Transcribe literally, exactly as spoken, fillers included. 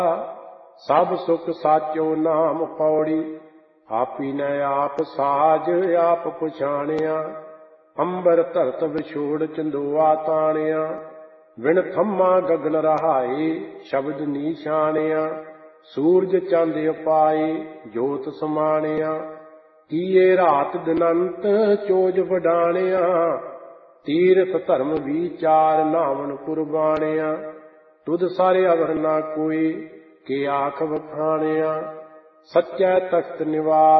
ਸਭ ਸੁਖ ਸਾਚੋ ਨਾਮ ਪੌੜੀ। ਆਪੀ ਨੇ ਆਪ ਸਾਜ ਆਪ ਪਛਾਣਿਆ। ਅੰਬਰ ਧਰਤ ਵਿਛੋੜ ਚੰਦੋਆ ਤਾਣਿਆ। ਵਿਣ ਥੰਮਾ ਗਗਨ ਰਹਾਏ ਸ਼ਬਦ ਨੀਛਾਣਿਆ। ਸੂਰਜ ਚੰਦ ਉਪਾਏ ਜੋਤ ਸਮਾਣਿਆ। ਕੀਏ ਰਾਤ ਦਿਨੰਤ ਚੋਜ ਵਡਾਣਿਆ। ਤੀਰਥ ਧਰਮ ਵਿਚਾਰ ਨਾਵਣ ਕੁਰਬਾਣਿਆ। ਤੁਧ ਸਾਰੇ ਅਵਰ ਨਾ ਕੋਈ ਕੇ ਆਖ ਵਖਾਣਿਆ। ਸੱਚੈ ਤਖਤ ਨਿਵਾਸ